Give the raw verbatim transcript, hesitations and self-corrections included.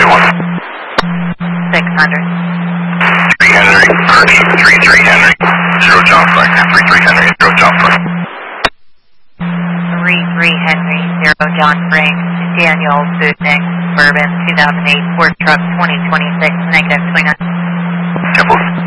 one. six hundred. three Henry, Ernie, three three Henry, zero John Frank, three three Henry, zero John Frank. three three Henry, zero John Frank, Daniel Budnick, Suburban, two thousand eight, Ford Truck, twenty twenty-six, negative twenty-nine. Temple.